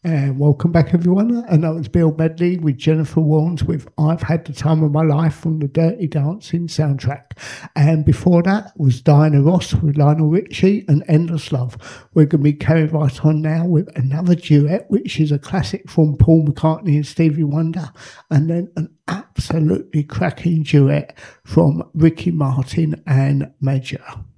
And welcome back, everyone. And that was Bill Medley with Jennifer Warnes with I've Had the Time of My Life from the Dirty Dancing soundtrack. And before that was Diana Ross with Lionel Richie and Endless Love. We're going to be carrying right on now with another duet, which is a classic from Paul McCartney and Stevie Wonder, and then an absolutely cracking duet from Ricky Martin and Major.